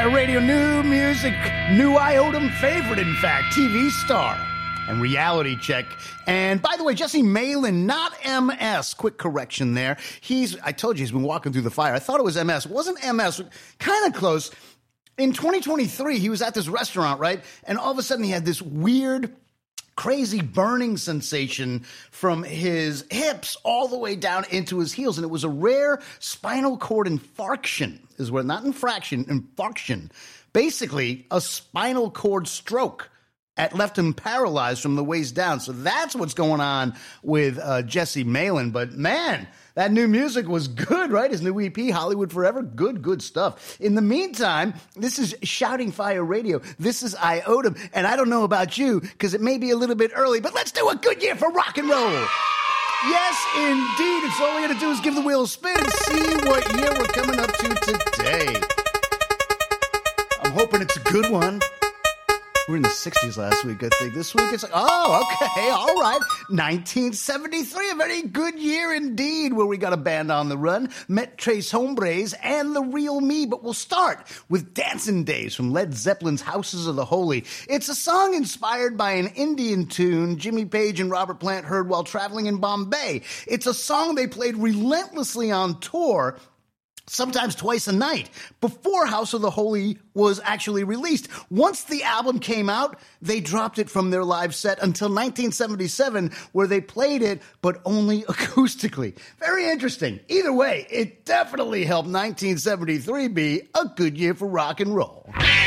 Fire Radio, new music, new Iodum favorite, in fact, TV star and reality check. And by the way, Jesse Malin, not MS. Quick correction there. I told you he's been walking through the fire. I thought it was MS. It wasn't MS. Kind of close. In 2023, he was at this restaurant, right? And all of a sudden he had this weird, crazy burning sensation from his hips all the way down into his heels. And it was a rare spinal cord infarction, not infraction, infarction. Basically, a spinal cord stroke left him paralyzed from the waist down. So that's what's going on with Jesse Malin. But man, that new music was good, right? His new EP, Hollywood Forever, good stuff. In the meantime, this is Shouting Fire Radio. This is Iodum, and I don't know about you, because it may be a little bit early, but let's do a good year for rock and roll. Yes, indeed. It's all we got to do is give the wheel a spin and see what year we're coming up to today. I'm hoping it's a good one. We were in the 60s last week, I think. This week it's like, oh, okay, all right. 1973, a very good year indeed, where we got a band on the run, Met Tres Hombres and The Real Me. But we'll start with Dancing Days from Led Zeppelin's Houses of the Holy. It's a song inspired by an Indian tune Jimmy Page and Robert Plant heard while traveling in Bombay. It's a song they played relentlessly on tour, sometimes twice a night, before House of the Holy was actually released. Once the album came out, they dropped it from their live set until 1977, where they played it, but only acoustically. Very interesting. Either way, it definitely helped 1973 be a good year for rock and roll.